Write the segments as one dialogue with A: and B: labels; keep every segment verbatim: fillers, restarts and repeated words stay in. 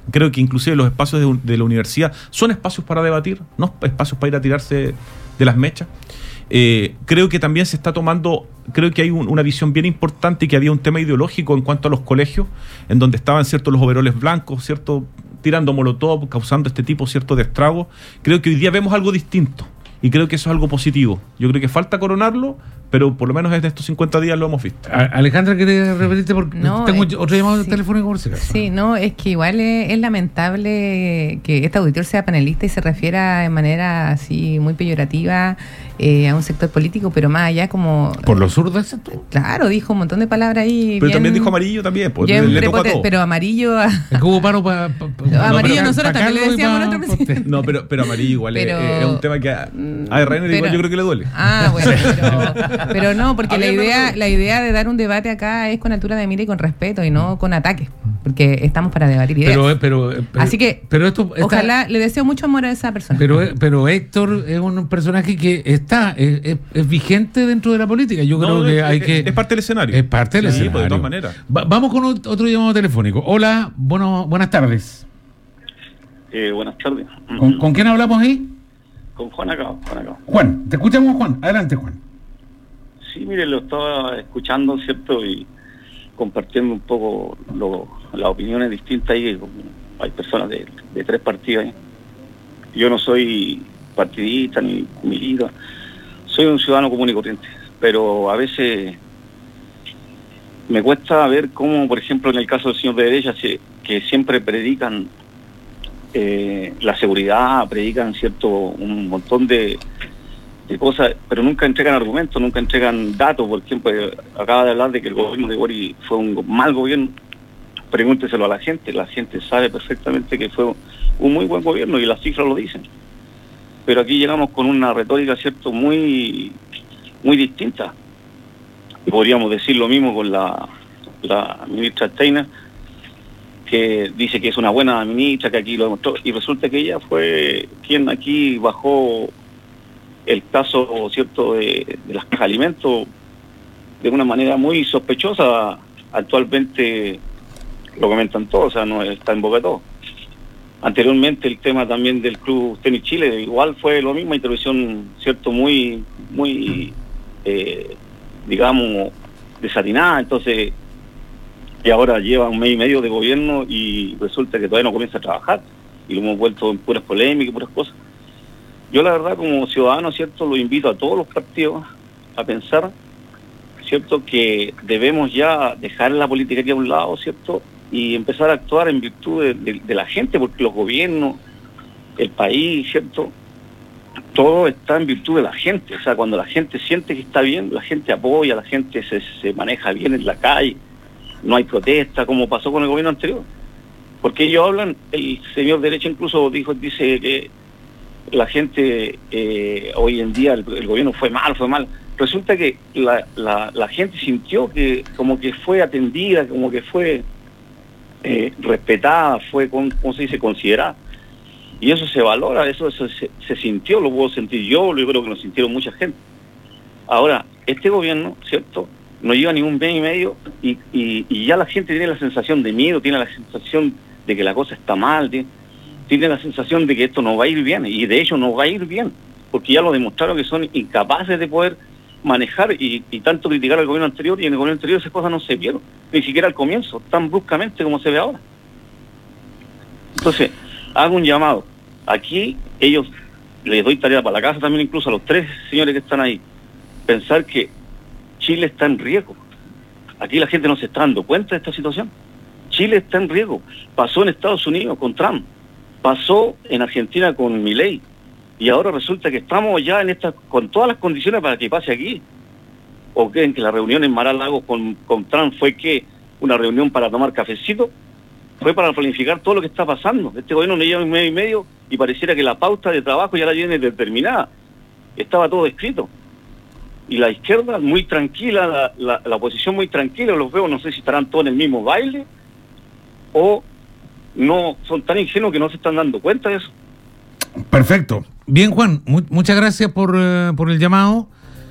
A: Creo que inclusive los espacios de, de la universidad son espacios para debatir, no espacios para ir a tirarse de las mechas. Eh, creo que también se está tomando, creo que hay un, una visión bien importante, y que había un tema ideológico en cuanto a los colegios, en donde estaban ciertos los overoles blancos, cierto, tirando molotov, causando este tipo cierto de estragos. Creo que hoy día vemos algo distinto, y creo que eso es algo positivo. Yo creo que falta coronarlo, pero por lo menos en estos cincuenta días lo hemos visto.
B: Alejandra, ¿quieres repetirte? Porque
C: no,
B: tengo
C: eh,
B: otro llamado
C: sí,
B: telefónico por si acaso.
C: Sí, no, es que igual es, es lamentable que este auditor sea panelista y se refiera de manera así muy peyorativa eh, a un sector político, pero más allá como...
B: ¿Por los zurdos?
C: Claro, dijo un montón de palabras ahí.
A: Pero
C: bien,
A: también dijo amarillo también, pues,
C: bien
A: le tocó a
C: prepoten-
A: todo.
C: Pero amarillo... A,
B: Es que hubo paro para... Pa, pa,
C: no, amarillo
B: pa,
C: nosotros
B: pa
C: también le
B: Carlos y
C: decíamos
B: pa-
C: a nuestro presidente.
A: No, pero, pero amarillo igual
C: Pero,
A: es, es un tema que a, a Reiner
C: pero,
A: igual yo creo que le duele.
C: Ah, bueno, pero, pero no, porque
A: A
C: la
A: mí me
C: idea,
A: duele.
C: la idea de dar un debate acá es con altura de mira y con respeto y no con ataques, porque estamos para debatir ideas.
B: Pero, pero, pero,
C: Así que,
B: pero esto está,
C: ojalá, le deseo mucho amor a esa persona.
B: Pero, pero Héctor es un personaje que está, es, es, es vigente dentro de la política. Yo creo
A: No,
B: que
A: es,
B: hay
A: es,
B: que...
A: es parte del escenario.
B: Es parte del
A: sí,
B: escenario.
A: pues, de todas maneras.
B: Va, vamos con otro llamado telefónico. Hola, bueno, buenas tardes.
D: Eh, buenas tardes.
B: ¿Con, ¿Con quién hablamos ahí?
D: Con Juan acá, Juan acá.
B: Juan, te escuchamos, Juan. Adelante, Juan.
D: Sí, mire, lo estaba escuchando, ¿cierto? Y compartiendo un poco lo, las opiniones distintas ahí. Hay personas de, de tres partidos ahí. Yo no soy partidista ni milito. Soy un ciudadano común y corriente. Pero a veces me cuesta ver cómo, por ejemplo, en el caso del señor de derecha, se, que siempre predican eh, la seguridad, predican, ¿cierto?, un montón de... de cosas, pero nunca entregan argumentos, nunca entregan datos. Por ejemplo, acaba de hablar de que el gobierno de Boric fue un mal gobierno. Pregúnteselo a la gente, la gente sabe perfectamente que fue un muy buen gobierno y las cifras lo dicen. Pero aquí llegamos con una retórica, cierto, muy muy distinta. Y podríamos decir lo mismo con la, la ministra Steiner, que dice que es una buena ministra, que aquí lo demostró, y resulta que ella fue quien aquí bajó el caso, cierto, de, de las cajas de alimentos de una manera muy sospechosa. Actualmente lo comentan todos, o sea, no está en boca de todos. Anteriormente el tema también del Club Tenis Chile, igual fue lo mismo, intervención, cierto, muy, muy, eh, digamos, desatinada. Entonces, y ahora lleva un mes y medio de gobierno y resulta que todavía no comienza a trabajar, y lo hemos vuelto en puras polémicas y puras cosas. Yo la verdad, como ciudadano, cierto, lo invito a todos los partidos a pensar, cierto, que debemos ya dejar la politiquería a un lado, cierto, y empezar a actuar en virtud de, de, de la gente, porque los gobiernos, el país, cierto, todo está en virtud de la gente. O sea, cuando la gente siente que está bien, la gente apoya, la gente se, se maneja bien en la calle, no hay protesta, como pasó con el gobierno anterior. Porque ellos hablan, el señor Derecha incluso dijo, dice que la gente eh, hoy en día el, el gobierno fue mal, fue mal. Resulta que la, la, la gente sintió que como que fue atendida, como que fue eh, respetada, fue, con, ¿cómo se dice?, considerada. Y eso se valora, eso, eso se, se sintió, lo puedo sentir yo, yo creo que lo sintieron mucha gente. Ahora, este gobierno, ¿cierto?, no lleva ni un mes y medio y, y, y ya la gente tiene la sensación de miedo, tiene la sensación de que la cosa está mal, tiene, tiene la sensación de que esto no va a ir bien, y de hecho no va a ir bien, porque ya lo demostraron que son incapaces de poder manejar y, y tanto criticar al gobierno anterior, y en el gobierno anterior esas cosas no se vieron, ni siquiera al comienzo, tan bruscamente como se ve ahora. Entonces, hago un llamado. Aquí ellos, les doy tarea para la casa también, incluso a los tres señores que están ahí, pensar que Chile está en riesgo. Aquí la gente no se está dando cuenta de esta situación. Chile está en riesgo. Pasó en Estados Unidos con Trump, pasó en Argentina con Milei, y ahora resulta que estamos ya en esta, con todas las condiciones para que pase aquí. ¿O creen que la reunión en Mar-a-Lago con, con Trump fue que una reunión para tomar cafecito? Fue para planificar todo lo que está pasando. Este gobierno no lleva un mes y medio y pareciera que la pauta de trabajo ya la tiene determinada. Estaba todo escrito. Y la izquierda muy tranquila, la, la, la oposición muy tranquila, los veo, no sé si estarán todos en el mismo baile o no son tan ingenuos que no se están dando cuenta de eso.
B: Perfecto. Bien, Juan, mu muchas gracias por, uh, por el llamado.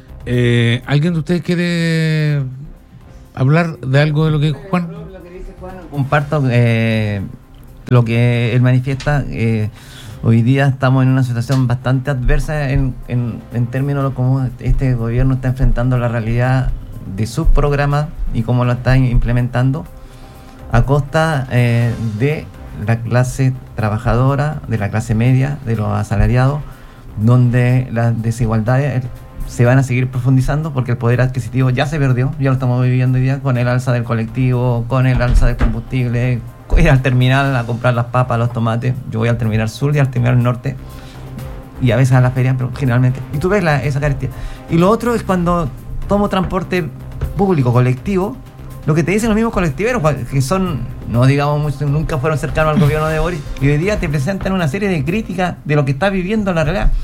B: Eh, ¿Alguien de ustedes quiere hablar de algo de lo que dijo Juan?
E: Comparto eh, lo que él manifiesta, eh, hoy día estamos en una situación bastante adversa en, en, en términos de cómo este gobierno está enfrentando la realidad de sus programas y cómo lo está implementando a costa eh, de la clase trabajadora, de la clase media, de los asalariados, donde las desigualdades se van a seguir profundizando porque el poder adquisitivo ya se perdió, ya lo estamos viviendo hoy día con el alza del colectivo, con el alza del combustible, ir al terminal a comprar las papas, los tomates. Yo voy al terminal sur y al terminal norte y a veces a la feria, pero generalmente. Y tú ves la, esa carestía. Y lo otro es cuando tomo transporte público, colectivo, lo que te dicen los mismos colectiveros, que son, no digamos, nunca fueron cercanos al gobierno de Boris, y hoy día te presentan una serie de críticas de lo que está viviendo la realidad.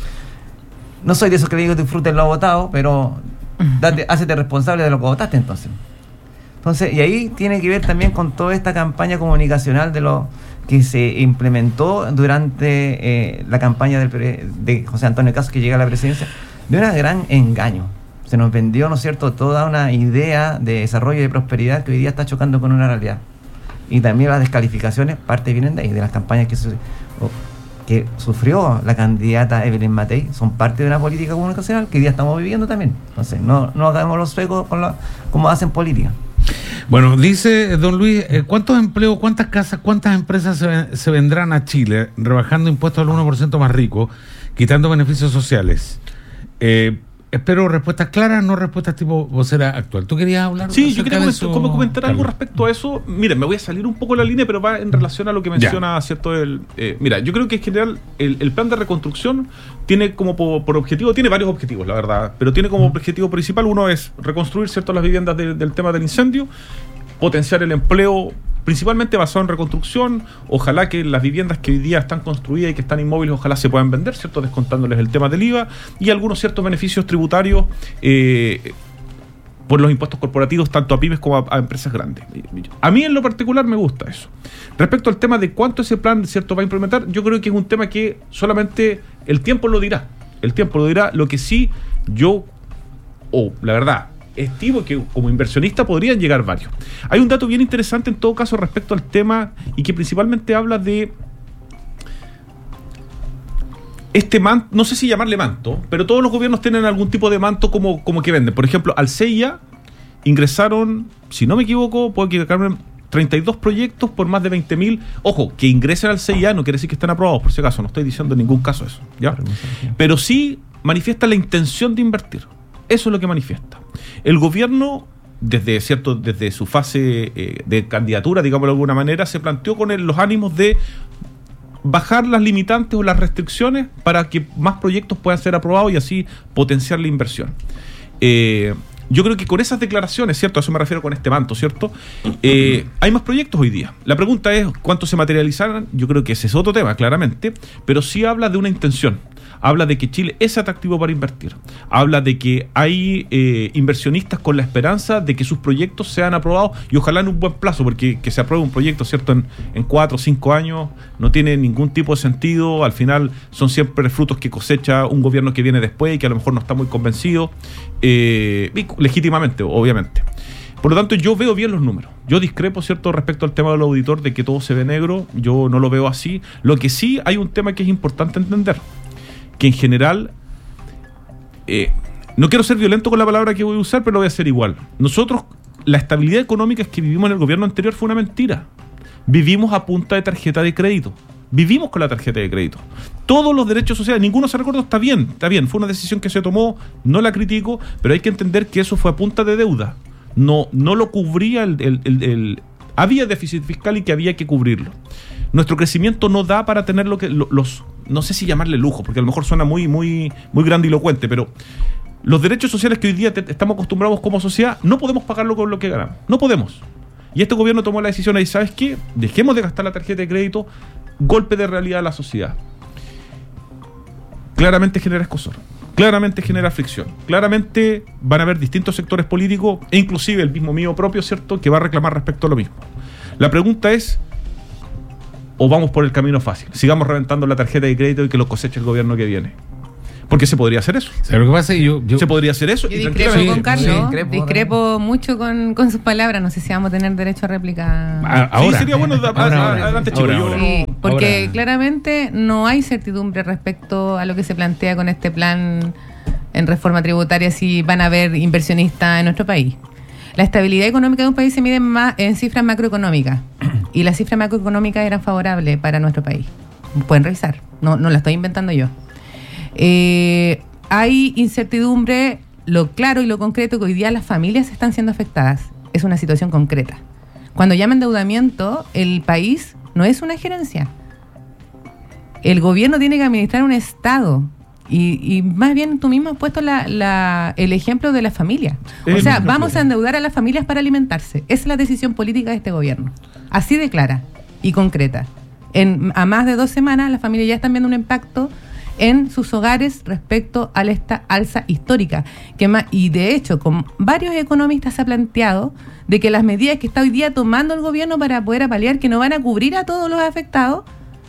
E: No soy de esos que le digo disfruten lo votado, pero date, hácete responsable de lo que votaste entonces. Entonces, y ahí tiene que ver también con toda esta campaña comunicacional de lo que se implementó durante eh, la campaña del pre, de José Antonio Cast, que llega a la presidencia, de un gran engaño. Se nos vendió, ¿no es cierto?, toda una idea de desarrollo y de prosperidad que hoy día está chocando con una realidad. Y también las descalificaciones, parte vienen de ahí, de las campañas que, su, que sufrió la candidata Evelyn Matei, son parte de una política comunicacional que hoy día estamos viviendo también. Entonces, no, no hagamos los suecos con la, como hacen política.
B: Bueno, dice don Luis, eh, ¿cuántos empleos, cuántas casas, cuántas empresas se, se vendrán a Chile rebajando impuestos al uno por ciento más rico, quitando beneficios sociales? Eh, Espero respuestas claras, no respuestas tipo vocera actual. ¿Tú querías hablar?
A: Sí, yo quería comentar,
B: eso,
A: como comentar algo
B: Carlos?
A: respecto a eso. Miren, me voy a salir un poco de la línea, pero va en relación a lo que menciona, ya. ¿cierto? El, eh, mira, yo creo que en general el, el plan de reconstrucción tiene como por, por objetivo, tiene varios objetivos, la verdad, pero tiene como objetivo principal, uno es reconstruir, ¿cierto?, las viviendas de, del tema del incendio, potenciar el empleo, principalmente basado en reconstrucción. Ojalá que las viviendas que hoy día están construidas y que están inmóviles, ojalá se puedan vender, ¿cierto?, descontándoles el tema del I V A y algunos ciertos beneficios tributarios eh, por los impuestos corporativos, tanto a pymes como a, a empresas grandes. A mí en lo particular me gusta eso. Respecto al tema de cuánto ese plan, ¿cierto?, va a implementar, yo creo que es un tema que solamente el tiempo lo dirá. El tiempo lo dirá. Lo que sí yo, o oh, la verdad, estimo que como inversionista podrían llegar varios. Hay un dato bien interesante en todo caso respecto al tema y que principalmente habla de este manto, no sé si llamarle manto, pero todos los gobiernos tienen algún tipo de manto como, como que venden. Por ejemplo, al C I A ingresaron, si no me equivoco, puedo equivocarme, treinta y dos proyectos por más de veinte mil. Ojo, que ingresen al C I A no quiere decir que estén aprobados, por si acaso, no estoy diciendo en ningún caso eso, ¿ya? Pero sí manifiesta la intención de invertir. Eso es lo que manifiesta. El gobierno, desde cierto, desde su fase eh, de candidatura, digámoslo de alguna manera, se planteó con el, los ánimos de bajar las limitantes o las restricciones para que más proyectos puedan ser aprobados y así potenciar la inversión. Eh, yo creo que con esas declaraciones, ¿cierto? A eso me refiero con este manto, ¿cierto? Eh, hay más proyectos hoy día. La pregunta es cuántos se materializarán. Yo creo que ese es otro tema, claramente, pero sí habla de una intención. Habla de que Chile es atractivo para invertir. Habla de que hay eh, inversionistas con la esperanza de que sus proyectos sean aprobados y ojalá en un buen plazo, porque que se apruebe un proyecto, ¿cierto?, en, en cuatro o cinco años no tiene ningún tipo de sentido. Al final son siempre frutos que cosecha un gobierno que viene después y que a lo mejor no está muy convencido, eh, legítimamente, obviamente. Por lo tanto, yo veo bien los números. Yo discrepo, ¿cierto?, respecto al tema del auditor de que todo se ve negro. Yo no lo veo así. Lo que sí hay un tema que es importante entender, que en general, eh, no quiero ser violento con la palabra que voy a usar, pero lo voy a hacer igual. Nosotros, la estabilidad económica que vivimos en el gobierno anterior fue una mentira. Vivimos a punta de tarjeta de crédito. Vivimos con la tarjeta de crédito. Todos los derechos sociales, ninguno se recordó, está bien, está bien. Fue una decisión que se tomó, no la critico, pero hay que entender que eso fue a punta de deuda. No, no lo cubría el, el, el, el... Había déficit fiscal y que había que cubrirlo. Nuestro crecimiento no da para tener lo que los, no sé si llamarle lujo, porque a lo mejor suena muy, muy, muy grandilocuente, pero los derechos sociales que hoy día te, estamos acostumbrados como sociedad, no podemos pagarlo con lo que ganamos. No podemos. Y este gobierno tomó la decisión y ¿sabes qué? Dejemos de gastar la tarjeta de crédito, golpe de realidad a la sociedad. Claramente genera escozor, claramente genera fricción, claramente van a haber distintos sectores políticos, e inclusive el mismo mío propio, ¿cierto?, que va a reclamar respecto a lo mismo. La pregunta es, ¿o vamos por el camino fácil? Sigamos reventando la tarjeta de crédito y que lo coseche el gobierno que viene. Porque se podría hacer eso.
B: ¿Sabes lo que pasa? Yo, yo,
A: Se podría hacer eso.
C: Yo
A: y
C: discrepo
A: tranquilamente-
C: con Carlos,
E: sí, discrepo,
C: discrepo mucho con, con sus palabras. No sé si vamos a tener derecho a réplica.
B: a- ahora.
A: Sí, sería bueno. da-
B: Ahora,
A: a-
B: ahora.
A: adelante,
B: Ahora,
A: chico. Yo
B: ahora.
A: no-
C: Sí, porque
B: ahora-
C: claramente no hay certidumbre respecto a lo que se plantea con este plan en reforma tributaria, si van a haber inversionistas en nuestro país. La estabilidad económica de un país se mide en, ma- en cifras macroeconómicas y las cifras macroeconómicas eran favorables para nuestro país. Pueden revisar, no, no la estoy inventando yo. Eh, hay incertidumbre, lo claro y lo concreto que hoy día las familias están siendo afectadas. Es una situación concreta. Cuando llama endeudamiento, el país no es una gerencia. El gobierno tiene que administrar un Estado. Y, y más bien tú mismo has puesto la, la, el ejemplo de la familia. O
A: El
C: sea,
A: ejemplo.
C: vamos a endeudar a las familias para alimentarse. Esa es la decisión política de este gobierno. Así de clara y concreta. En, a más de dos semanas las familias ya están viendo un impacto en sus hogares respecto a esta alza histórica. Que más, y de hecho, con varios economistas se ha planteado de que las medidas que está hoy día tomando el gobierno para poder apalear, que no van a cubrir a todos los afectados,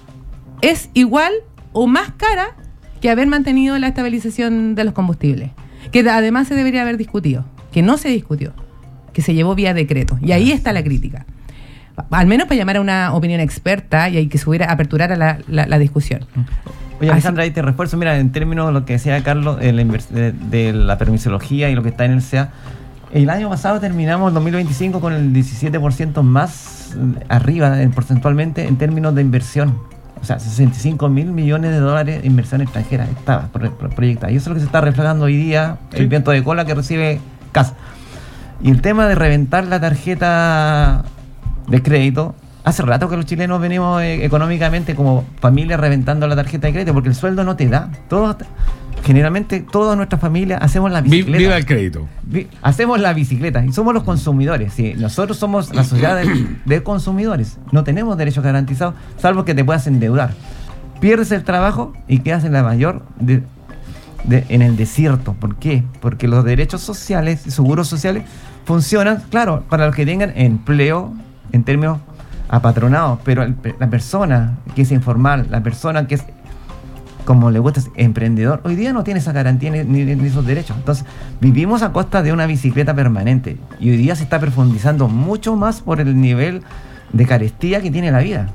C: es igual o más cara que haber mantenido la estabilización de los combustibles, que además se debería haber discutido, que no se discutió, que se llevó vía decreto. Y ahí está la crítica. Al menos para llamar a una opinión experta y hay que subir, aperturar a la, la, la discusión.
E: Oye,
C: Así-
E: Alejandra, ahí te refuerzo. Mira, en términos de lo que decía Carlos, de la, invers- de, de la permisología y lo que está en el C E A, el año pasado terminamos el dos mil veinticinco con el diecisiete por ciento más eh, arriba en, porcentualmente en términos de inversión. O sea, sesenta y cinco mil millones de dólares de inversión extranjera estaba pro- pro- proyectada. Y eso es lo que se está reflejando hoy día,
A: Sí.
E: el viento de cola que recibe casa. Y el tema de reventar la tarjeta de crédito, hace rato que los chilenos venimos eh, económicamente como familia reventando la tarjeta de crédito porque el sueldo no te da. Todos, generalmente todas nuestras familias hacemos la
B: Vi-
E: bicicleta.
B: Viva el crédito.
E: Vi- Hacemos la bicicleta y somos los consumidores. ¿Sí? Nosotros somos la sociedad de, de consumidores. No tenemos derechos garantizados, salvo que te puedas endeudar. Pierdes el trabajo y quedas en la mayor de, de- en el desierto. ¿Por qué? Porque los derechos sociales y seguros sociales funcionan, claro, para los que tengan empleo en términos apatronados, pero el- la persona que es informal, la persona que es, como le gusta, es emprendedor, hoy día no tiene esa garantía ni, ni- ni esos derechos. Entonces, vivimos a costa de una bicicleta permanente y hoy día se está profundizando mucho más por el nivel de carestía que tiene la vida.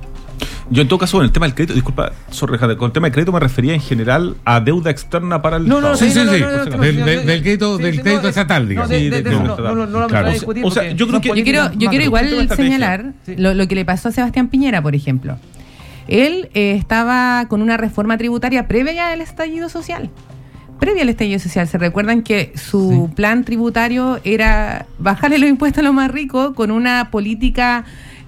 A: Yo en todo caso, en el tema del crédito, disculpa, sorry, Jader, con el tema del crédito me refería en general a deuda externa para el
E: No, no,
A: Estado.
B: Sí, sí, sí.
E: no, no, no,
B: Del-
E: no,
B: del-
E: no,
B: del crédito-
E: sí,
B: del
E: sí,
B: crédito
E: no,
B: estatal, digamos.
E: no, de-
A: Sí,
E: de-
A: de-
E: de-
A: de-
E: no, no, no, no lo
B: claro.
E: vamos a
B: O sea-
E: discutir
A: o sea,
E: porque
A: yo creo
E: son
A: que-
C: Yo
E: políticas
C: quiero, yo quiero
E: macro.
C: igual
A: Tema de estrategia.
C: señalar
E: Sí.
C: lo, lo que le pasó a Sebastián Piñera, por ejemplo. Él eh, estaba con una reforma tributaria previa al estallido social. Previa al estallido social. ¿Se recuerdan que su
E: Sí.
C: plan tributario era bajarle los impuestos a los más ricos con una política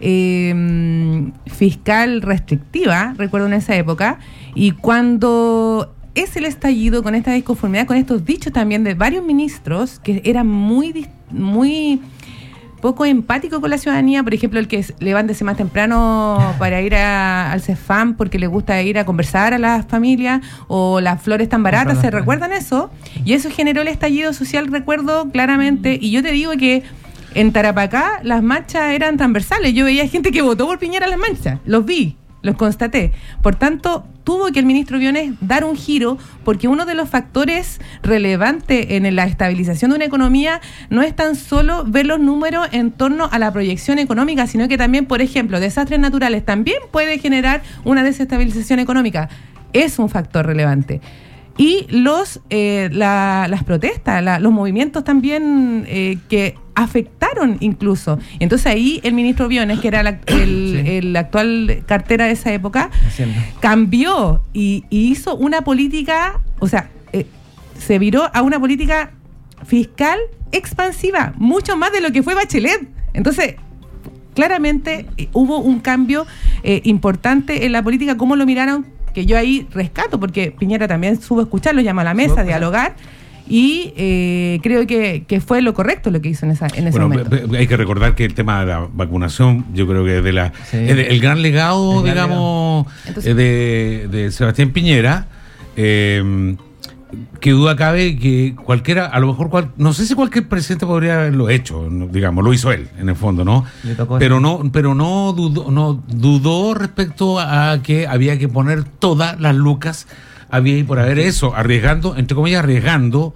C: eh, fiscal restrictiva? Recuerdo en esa época. Y cuando es el estallido, con esta disconformidad, con estos dichos también de varios ministros que eran muy, dis- muy poco empáticos con la ciudadanía, por ejemplo, el que es- levántese más temprano para ir a- al CEFAM porque le gusta ir a conversar a las familias, o las flores tan baratas,
E: Comprar
C: ¿se
E: las flores.
C: recuerdan eso? Y eso generó el estallido social, recuerdo claramente, y yo te digo que en Tarapacá las marchas eran transversales. Yo veía gente que votó por Piñera en las marchas, los vi, los constaté. Por tanto, tuvo que el ministro Briones dar un giro, porque uno de los factores relevantes en la estabilización de una economía no es tan solo ver los números en torno a la proyección económica, sino que también, por ejemplo, desastres naturales también puede generar una desestabilización económica. Es un factor relevante. Y los eh, la- las protestas, la- los movimientos también eh, que afectaron incluso. Entonces ahí el ministro Briones, que era la- el,
E: Sí.
C: el actual cartera de esa época,
E: Haciendo.
C: cambió y, y hizo una política, o sea, eh, se viró a una política fiscal expansiva, mucho más de lo que fue Bachelet. Entonces, claramente eh, hubo un cambio eh, importante en la política, cómo lo miraron, que yo ahí rescato, porque Piñera también supo escuchar, lo llamó a la mesa,
E: Supo
C: a
E: escuchar.
C: dialogar, y eh, creo que, que fue lo correcto lo que hizo en, esa, en ese
B: Bueno,
C: momento.
B: pe- pe- hay que recordar que el tema de la vacunación, yo creo que es de la
E: Sí.
B: es de- el gran legado,
E: El gran
B: digamos,
C: Entonces-
B: eh, de, de Sebastián Piñera. Eh, que duda cabe que cualquiera, a lo mejor, cual, no sé si cualquier presidente podría haberlo hecho, no, digamos, lo hizo él, en el fondo, ¿no?
E: Le tocó
B: Pero
E: eso.
B: no, pero no dudó, no dudó respecto a que había que poner todas las lucas había por haber eso, arriesgando, entre comillas, arriesgando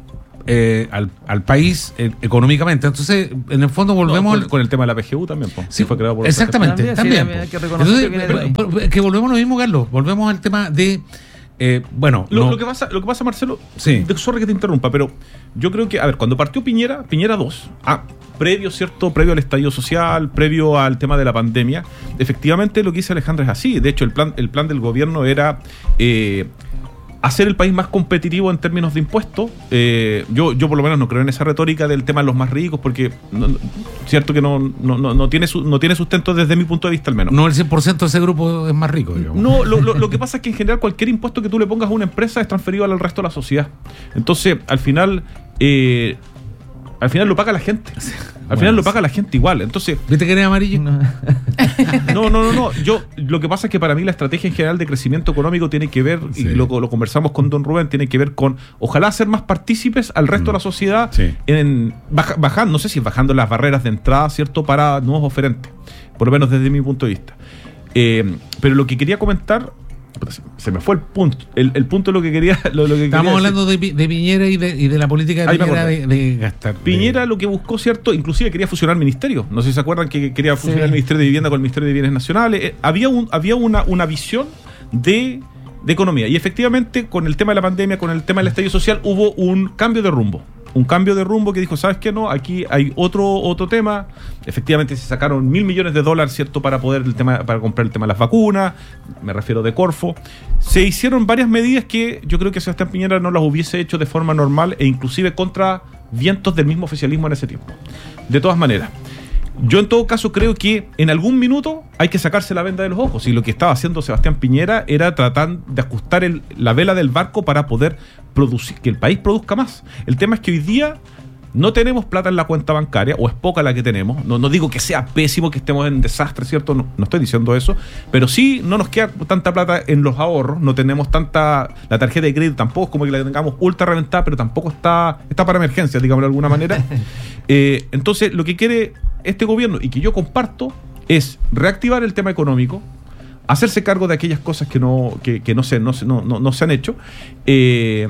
B: eh, al, al país eh, económicamente. Entonces, en el fondo volvemos...
A: No, con,
B: al,
A: con el tema de la P G U también, po.
B: Sí,
A: fue creado por
B: exactamente,
E: También,
B: también.
E: sí, también hay que reconocer
B: Entonces,
E: que viene de ahí.
B: pero- pero- que volvemos a lo mismo, Carlos. Volvemos al tema de... eh, bueno,
A: Lo,
B: no-
A: lo que pasa, lo que pasa, Marcelo,
B: Sí.
A: de, sorry que te interrumpa, pero yo creo que, a ver, cuando partió Piñera, Piñera dos, ah, previo, ¿cierto? Previo al estallido social, previo al tema de la pandemia, efectivamente lo que dice Alejandra es así. De hecho, el plan, el plan del gobierno era eh, hacer el país más competitivo en términos de impuestos. Eh, yo, yo por lo menos no creo en esa retórica del tema de los más ricos, porque no, no- cierto que no, no, no, no tiene su- no tiene sustento desde mi punto de vista al menos.
B: no el cien por ciento de ese grupo es más rico, digamos.
A: No, lo, lo- lo que pasa es que en general cualquier impuesto que tú le pongas a una empresa es transferido al resto de la sociedad. Entonces, al final, eh, al final lo paga la gente. Al
B: Bueno,
A: final lo
B: sí.
A: paga la gente igual. Entonces,
B: ¿Viste que era amarillo?
E: No.
A: no, no, no, no. Yo, lo que pasa es que para mí la estrategia en general de crecimiento económico tiene que ver,
B: Sí.
A: y lo, lo conversamos con don Rubén, tiene que ver con ojalá hacer más partícipes al resto de la sociedad,
B: Sí.
A: en baja- bajando, no sé si bajando las barreras de entrada, ¿cierto?, para nuevos oferentes, por lo menos desde mi punto de vista. Eh, pero lo que quería comentar, se me fue el punto, el, el punto de lo que quería, lo, lo que
B: Estamos
A: quería
B: hablando de, Pi- de Piñera y de, y de la política de
A: Ahí me
B: Piñera
A: acordé.
B: de, de gastar.
A: Piñera
B: de-
A: lo que buscó, ¿cierto? Inclusive quería fusionar ministerios. No sé si se acuerdan que quería fusionar
E: Sí.
A: el Ministerio de Vivienda con el Ministerio de Bienes Nacionales. Eh, había un, había una, una visión de, de economía. Y efectivamente, con el tema de la pandemia, con el tema del estallido social, hubo un cambio de rumbo. Un cambio de rumbo que dijo, ¿sabes qué? No, aquí hay otro, otro tema. Efectivamente se sacaron mil millones de dólares, ¿cierto? Para poder el tema, para comprar el tema de las vacunas. Me refiero de Corfo. Se hicieron varias medidas que yo creo que Sebastián Piñera no las hubiese hecho de forma normal e inclusive contra vientos del mismo oficialismo en ese tiempo. De todas maneras, yo en todo caso creo que en algún minuto hay que sacarse la venda de los ojos, y lo que estaba haciendo Sebastián Piñera era tratar de ajustar el- la vela del barco para poder producir, que el país produzca más. El tema es que hoy día no tenemos plata en la cuenta bancaria, o es poca la que tenemos. No, no digo que sea pésimo, que estemos en desastre, ¿cierto? No, no estoy diciendo eso, pero sí no nos queda tanta plata en los ahorros, no tenemos tanta, la tarjeta de crédito tampoco es como que la tengamos ultra reventada, pero tampoco está, está para emergencias, digamos de alguna manera. Eh, entonces, lo que quiere este gobierno, y que yo comparto, es reactivar el tema económico, hacerse cargo de aquellas cosas que no, que, que no, se, no, se- no, no, no se han hecho, eh,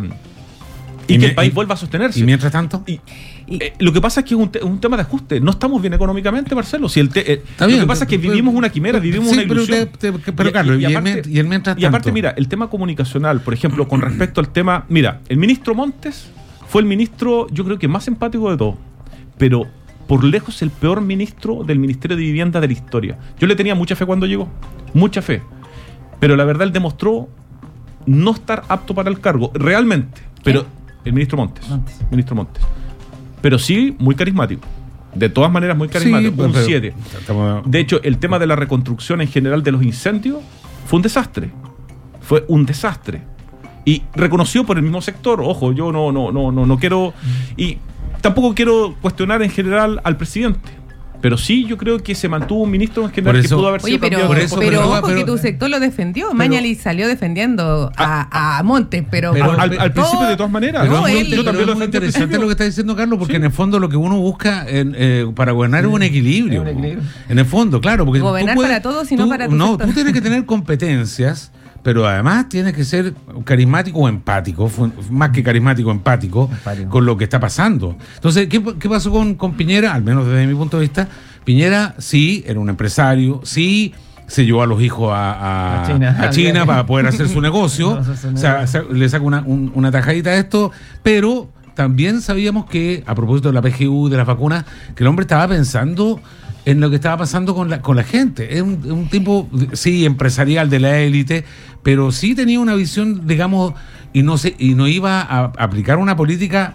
A: y,
B: Y
A: que
B: mi-
A: el país
B: y-
A: vuelva a sostenerse.
B: Y mientras tanto,
A: Y,
C: Y-
A: eh, lo que pasa es que es un, te- un tema de ajuste. No estamos bien económicamente, Marcelo. Si el te- eh,
B: Está
A: lo
B: bien,
A: que pasa es que
B: pero-
A: vivimos una quimera, vivimos
B: sí,
A: una
B: pero
A: ilusión.
B: te- te- pero, Carlos, y el mien- y el mientras
A: y aparte,
B: tanto.
A: mira, el tema comunicacional, por ejemplo, con respecto al tema... Mira, el ministro Montes fue el ministro, yo creo que más empático de todos, pero por lejos el peor ministro del Ministerio de Vivienda de la historia. Yo le tenía mucha fe cuando llegó, mucha fe. Pero la verdad, él demostró no estar apto para el cargo, realmente. Pero el ministro Montes.
E: Montes.
A: Ministro Montes. Pero sí, muy carismático. De todas maneras, muy carismático.
B: Sí,
A: un
B: pero-
A: siete.
B: estamos-
A: De hecho, el tema de la reconstrucción en general de los incendios fue un desastre. Fue un desastre. Y reconocido por el mismo sector. Ojo, yo no, no, no, no, no quiero. Y tampoco quiero cuestionar en general al presidente. Pero sí, yo creo que se mantuvo un ministro en general
B: Por
A: que
B: eso-
A: pudo haber
C: Oye,
A: sido
C: pero,
A: cambiado
B: por
A: de
B: eso-
C: pero
A: forma.
B: pero-
C: ojo
B: pero-
C: que tu sector lo defendió. Mañalich salió defendiendo a, a Montes, pero,
B: Pero-
C: por
A: al, al principio,
C: todo-
A: de todas maneras.
B: Pero
C: No,
B: es muy,
C: él-
B: pero
A: yo también
B: es
A: lo
B: muy
A: defendí al
B: interesante
A: principio.
B: lo que está diciendo Carlos, porque
A: Sí.
B: en el fondo lo que uno busca en, eh, para gobernar es un equilibrio.
E: Es un equilibrio.
B: En el fondo, claro. Porque tú
C: Gobernar
B: puedes-
C: para todos y no
B: tú-
C: para tu
B: No,
C: sector.
B: tú tienes que tener competencias, pero además tienes que ser carismático o empático, fu- más que carismático, empático,
E: Empático.
B: con lo que está pasando. Entonces, ¿qué, qué pasó con, con Piñera? Al menos desde mi punto de vista, Piñera sí era un empresario, sí se llevó a los hijos a, a-
E: A China.
B: a China para poder hacer su negocio.
E: No, hacer su
B: O sea,
E: negocio.
B: sa- le saca una, un- una tajadita a esto, pero también sabíamos que, a propósito de la P G U, de las vacunas, que el hombre estaba pensando en lo que estaba pasando con la, con la gente. Es un, un tipo, sí, empresarial de la élite, pero sí tenía una visión, digamos, y no se, y no iba a aplicar una política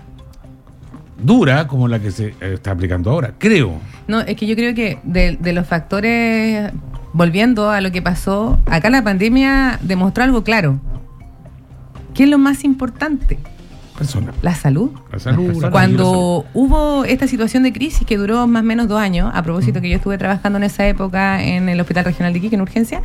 B: dura como la que se eh, está aplicando ahora, creo.
C: No, es que yo creo que de, de los factores, volviendo a lo que pasó, acá la pandemia demostró algo claro. ¿Qué es lo más importante?
B: Persona.
C: La salud.
B: La salud.
E: personas.
C: Cuando hubo esta situación de crisis que duró más o menos dos años, a propósito que yo estuve trabajando en esa época en el Hospital Regional de Iquique en urgencia,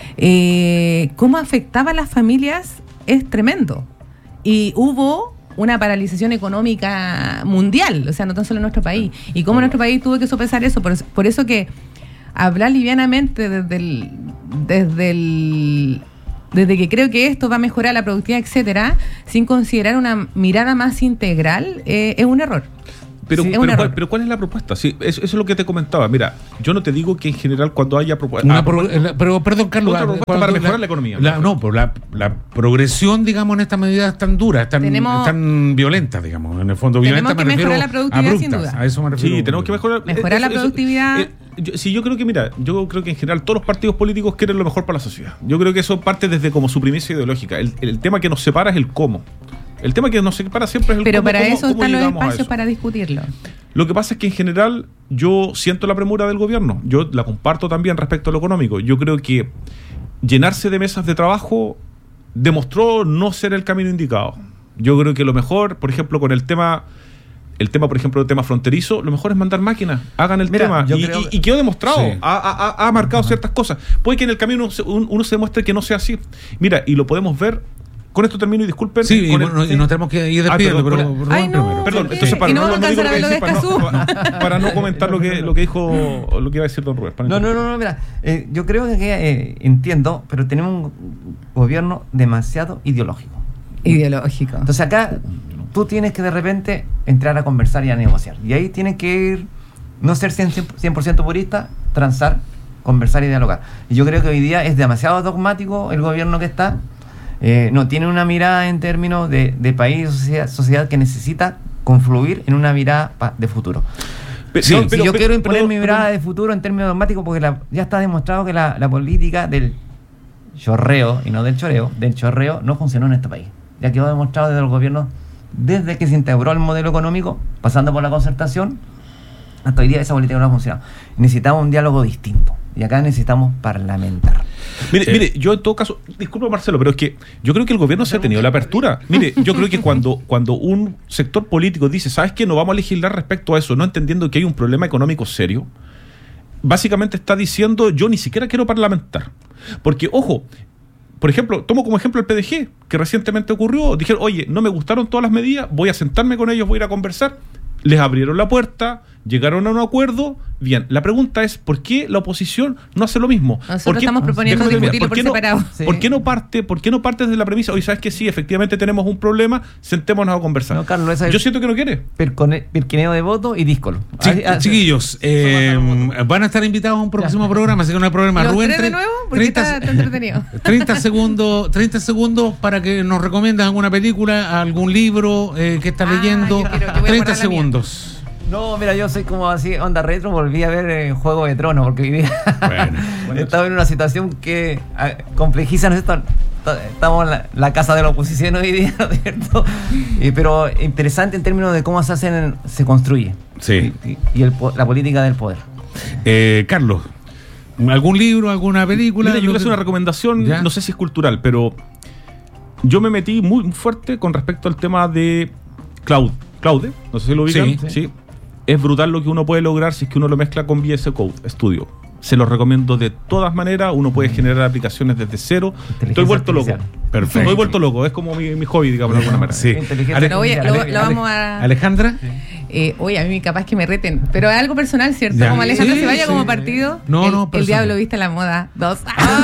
C: eh, cómo afectaba a las familias es tremendo. Y hubo una paralización económica mundial, o sea, no tan solo en nuestro país. Y cómo nuestro país tuvo que sopesar eso. Por, por eso que hablar livianamente desde el, desde el desde que creo que esto va a mejorar la productividad, etcétera, sin considerar una mirada más integral, eh, es un error.
A: Pero,
C: Sí, es
A: pero,
C: un
A: ¿cuál,
C: error.
A: pero ¿cuál es la propuesta? Sí, eso, eso es lo que te comentaba. Mira, yo no te digo que en general cuando haya propuesta...
B: Una
A: ah,
B: pro-
A: propuesta-
B: la- pero, perdón, Carlos.
A: Otra propuesta
B: cuando
A: para mejorar la economía.
B: la- no, pero la, la progresión, digamos, en estas medidas tan duras, tan,
C: Tenemos-
B: tan violentas, digamos. En el fondo,
C: Tenemos
B: violentas
C: que
B: me refiero
C: mejorar la productividad, sin
B: abruptas.
C: duda.
B: A eso me refiero.
A: Sí, tenemos que mejorar.
C: Mejorar la productividad.
A: eh, yo, sí, yo creo que, mira, yo creo que en general todos los partidos políticos quieren lo mejor para la sociedad. Yo creo que eso parte desde como su primicia ideológica. El, el tema que nos separa es el cómo. El tema que nos separa siempre es el
C: Pero
A: cómo.
C: para
A: cómo-
C: eso
A: cómo
C: están los
A: llegamos a
C: espacios
A: eso.
C: para discutirlo.
A: Lo que pasa es que en general yo siento la premura del gobierno. Yo la comparto también respecto a lo económico. Yo creo que llenarse de mesas de trabajo demostró no ser el camino indicado. Yo creo que lo mejor, por ejemplo, con el tema, el tema, por ejemplo, el tema fronterizo, lo mejor es mandar máquinas, hagan el
E: Mira,
A: tema.
E: yo
A: Y,
E: creo-
A: y- y quedó demostrado,
B: Sí.
A: ha, ha- ha- ha marcado ciertas cosas. Puede que en el camino uno se, un- uno se demuestre que no sea así. Mira, y lo podemos ver. Con esto termino y disculpen.
B: Sí, y,
A: con el-
B: bueno, y nos tenemos que ir
A: Ah,
B: despidiendo,
A: perdón,
B: pero
A: con
B: Rubén
C: Ay, no.
B: primero.
A: Perdón,
C: ¿Por
A: entonces
C: qué?
A: para
C: Y no
A: no,
C: vamos a
A: no digo lo que
C: alcanzar a
A: decir,
C: ver lo
A: para,
C: de
A: no, para- para no comentar lo que, lo que dijo, lo que iba a decir don Rubén. para
E: No, no,
A: interrumpir.
E: no, no, mira, eh, yo creo que eh, entiendo, pero tenemos un gobierno demasiado ideológico.
C: Ideológico.
E: Entonces acá tú tienes que de repente entrar a conversar y a negociar. Y ahí tienes que ir, no ser cien por ciento purista, transar, conversar y dialogar. Y yo creo que hoy día es demasiado dogmático el gobierno que está. Eh, no tiene una mirada en términos de, de país y sociedad, sociedad que necesita confluir en una mirada pa- de futuro.
A: Pe-
B: Sí,
A: no,
E: Si
A: pero-
E: yo
A: pero-
E: quiero imponer
A: pero-
E: mi mirada de futuro en términos dogmáticos, porque la- ya está demostrado que la, la política del chorreo, y no del choreo, del chorreo no funcionó en este país. Ya quedó demostrado desde el gobierno, desde que se integró el modelo económico, pasando por la concertación, hasta hoy día esa política no ha funcionado. Necesitamos un diálogo distinto, y acá necesitamos parlamentar.
A: Mire,
B: Eh.
A: mire, yo en todo caso, disculpa Marcelo, pero es que yo creo que el gobierno se ha tenido la apertura. Mire, yo creo que cuando, cuando un sector político dice, ¿sabes qué? No vamos a legislar respecto a eso, no entendiendo que hay un problema económico serio, básicamente está diciendo, yo ni siquiera quiero parlamentar. Porque, ojo, por ejemplo, tomo como ejemplo el P D G, que recientemente ocurrió, dijeron, oye, no me gustaron todas las medidas, voy a sentarme con ellos, voy a ir a conversar. Les abrieron la puerta, llegaron a un acuerdo. Bien, la pregunta es, ¿por qué la oposición no hace lo mismo?
C: Nosotros
A: ¿Por qué-
C: estamos proponiendo
A: Déjame terminar.
C: discutirlo por
A: qué no-
C: separado.
E: Sí.
A: ¿Por qué no parte, por qué no parte desde la premisa? Oye, ¿sabes que sí? Efectivamente tenemos un problema, sentémonos a conversar.
E: No, Carlos, esa es-
A: Yo siento que no quiere.
E: Percone- Perquineo de voto y díscolo.
B: Chi-
E: Así- así-
B: chiquillos, eh, van a estar invitados a un próximo programa, así que no hay problema.
C: ¿Los
B: Rubén,
C: tres de
B: tre-
C: nuevo? Porque está- está entretenido.
B: treinta segundos, treinta segundos para que nos recomiendas alguna película, algún libro eh, que estás
C: Ah,
B: leyendo.
C: yo quiero- yo voy a
B: treinta
C: guardar la
B: segundos.
E: No, mira, yo soy como así, onda retro, volví a ver eh, Juego de Tronos, porque hoy día
B: Bueno.
E: estaba en una situación que ah, complejiza, ¿no? Esto- ta- estamos en la, la casa de la oposición hoy día, ¿no es cierto? Eh, pero interesante en términos de cómo se hacen, se construye.
B: Sí.
E: Y, y el, po- la política del poder.
B: Eh, Carlos, ¿algún libro, alguna película?
A: Mira, yo
B: Lo
A: quiero hacer
B: que-
A: una recomendación,
B: ¿Ya?
A: no sé si es cultural, pero yo me metí muy fuerte con respecto al tema de Cloud. Claude, no sé si lo ubican.
B: Sí.
A: Sí. Es brutal lo que uno puede lograr si es que uno lo mezcla con V S Code Studio. Se los recomiendo de todas maneras. Uno puede generar aplicaciones desde cero. Estoy vuelto loco.
E: artificial.
B: Perfecto.
A: Estoy vuelto loco. Es como mi, mi hobby, digamos, de alguna manera.
B: Sí.
E: Inteligencia
B: Ale-
C: Lo, voy a- lo-
E: artificial.
C: lo vamos a...
B: Alejandra.
C: Eh, oye, a mí capaz que me reten, pero es algo personal, ¿cierto?
B: Ya.
C: Como Alejandro
B: Sí,
C: se vaya
B: sí.
C: como partido.
B: No,
C: el,
B: no,
C: el
B: personal.
C: Diablo Viste la Moda dos.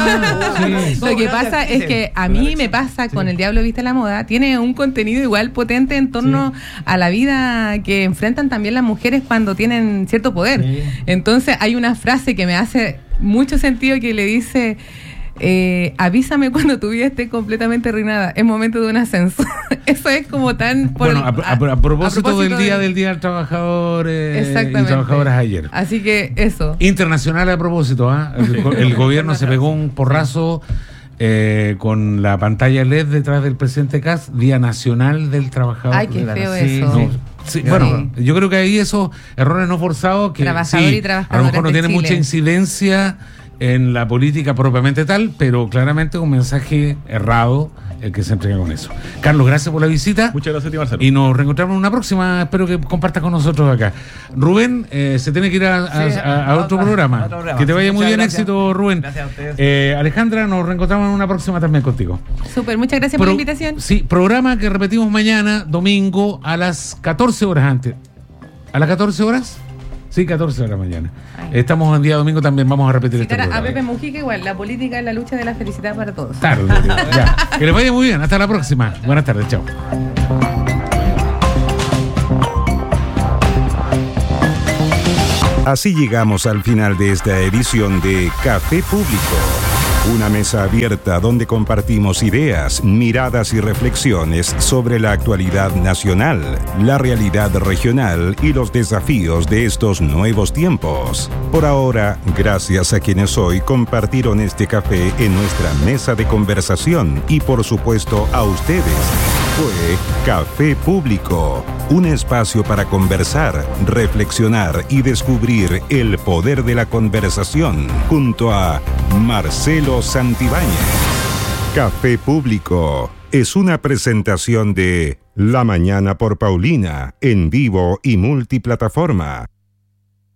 B: sí.
C: Lo que pasa es que a mí me pasa con El Diablo Viste la Moda, tiene un contenido igual potente en torno a la vida que enfrentan también las mujeres cuando tienen cierto poder.
E: Sí.
C: Entonces hay una frase que me hace mucho sentido que le dice... Eh, avísame cuando tu vida esté completamente arruinada. Es momento de un ascenso. Eso es como tan... por-
B: Bueno, a, a- a propósito del día
C: de-
B: del Día del Trabajador eh, y
C: Exactamente.
B: Trabajadoras ayer.
C: Así que eso.
B: Internacional a propósito, ¿ah? el, go- el gobierno se pegó un porrazo eh, con la pantalla L E D detrás del presidente Kass, Día Nacional del Trabajador.
C: Ay, qué feo
E: Sí,
C: eso.
E: sí.
B: Sí,
C: Sí.
B: bueno, yo creo que ahí esos errores no forzados que
C: Trabajador
B: sí,
C: y
B: a
C: trabajadoras
B: lo mejor no
C: de
B: tienen
C: Chile.
B: mucha incidencia en la política propiamente tal, pero claramente un mensaje errado el que se entrega con eso. Carlos, gracias por la visita.
A: Muchas gracias a ti, Marcelo.
B: Y nos reencontramos en una próxima. Espero que compartas con nosotros acá. Rubén, eh, se tiene que ir a, a-
E: Sí,
B: a- a
E: a
B: otro,
E: otra-
B: programa.
E: a otro programa.
B: Que te vaya
E: Sí,
B: muy
E: muchas
B: bien,
E: gracias.
B: éxito, Rubén.
E: Gracias a ustedes.
B: Eh, Alejandra, nos reencontramos en una próxima también contigo.
C: Súper, muchas gracias por la
B: Pro-
C: invitación.
B: Sí, programa que repetimos mañana, domingo, a las catorce horas antes. ¿A las catorce horas? Sí, catorce horas mañana.
C: Ay.
B: Estamos en día domingo también, vamos a repetir este
C: Citar a
B: programa.
C: Pepe Mujica igual, la política es la lucha de la felicidad para todos.
B: Tarde, ya. Que les vaya muy bien, hasta la próxima. Buenas tardes, chao.
F: Así llegamos al final de esta edición de Café Público. Una mesa abierta donde compartimos ideas, miradas y reflexiones sobre la actualidad nacional, la realidad regional y los desafíos de estos nuevos tiempos. Por ahora, gracias a quienes hoy compartieron este café en nuestra mesa de conversación y por supuesto a ustedes. Fue Café Público, un espacio para conversar, reflexionar y descubrir el poder de la conversación junto a Marcelo Santibáñez. Café Público es una presentación de La Mañana por Paulina, en vivo y multiplataforma.